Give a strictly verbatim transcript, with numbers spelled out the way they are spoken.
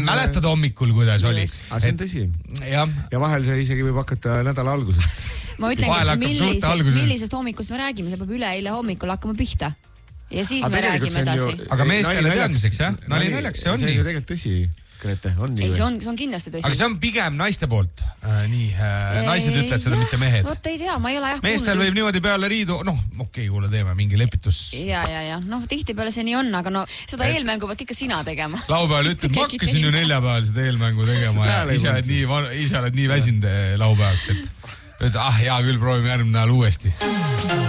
mäletad hommikul, kuidas oli? Aga see on tõsi. Ja. ja vahel see isegi võib hakata nädala algusest. Ma ütlen, millisest, millisest hommikust me räägime, see peab üle eile hommikul hakkama pihta. Ja siis me räägime edasi. Aga meestele teadmiseks, jah? Nali naljaks, see on nii. See on ju tegelikult tõsi. Grete, on nii ei, see on, see on kindlasti tõsi. Aga see on pigem naiste poolt. Äh, nii, äh, naised ütlevad seda, mitte mehed. Vot ei tea, ma ei ole jah meestel kuulnud. Võib niimoodi peale riidu, noh, okei, okay, kuule, teeme mingi lepitus. Ja, ja, ja, noh, tihti peale see nii on, aga no seda et... eelmängu pead ikka sina tegema. Laupäeval ütled, ma hakkasin ju neljapäeval seda eelmängu tegema ja ise oled nii, ise oled nii väsinud laupäevaks, et, et ah, hea küll, proovime järgmine nädal uuesti.